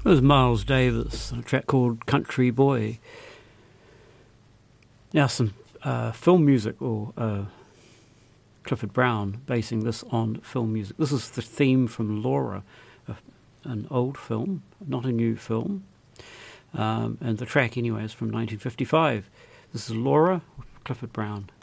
It was Miles Davis, a track called Country Boy. Now some film music, or Clifford Brown basing this on film music. This is the theme from Laura, an old film, not a new film. And the track anyway is from 1955. This is Laura, Clifford Brown.